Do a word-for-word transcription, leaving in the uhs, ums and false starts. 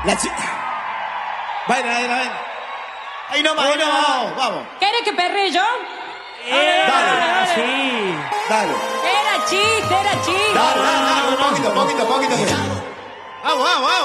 La chica. Vaina, vaina, vaina. Ahí nomás, ahí nomás, vamos, vamos. ¿Quieres que perre yo? Dale, Dale, sí. dale. Era chiste, era chiste. Dale, dale, dale, un poquito, poquito, poquito. Vamos, vamos, vamos.